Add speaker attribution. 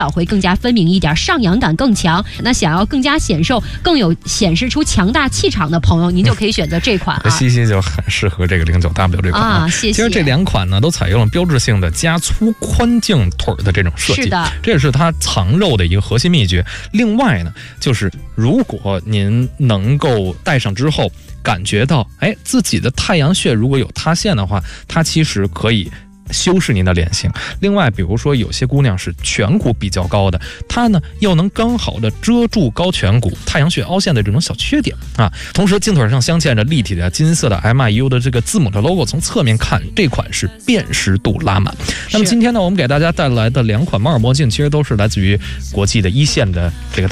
Speaker 1: 会更加分明一点，上扬感更强。那想要更加显瘦、更有显示出强大气场的朋友，您就可以选择这款啊。
Speaker 2: 西西就很适合这个09W 这款
Speaker 1: 啊，谢谢。
Speaker 2: 其实这2款呢，都采用了标志性的加粗宽颈腿的这种设计，
Speaker 1: 是的，
Speaker 2: 这也是它藏肉的一个核心秘诀。另外呢，就是如果您能够戴上之后，感觉到自己的太阳穴如果有塌陷的话，它其实可以修饰您的脸型。另外比如说有些姑娘是颧骨比较高的，它呢又能刚好的遮住高颧骨太阳穴凹陷的这种小缺点啊。同时颈腿上镶嵌着立体的金色的 MIU 的这个字母的 logo， 从侧面看这款是辨识度拉满。那么今天呢，我们给大家带来的2款猫耳墨镜其实都是来自于国际的一线的这个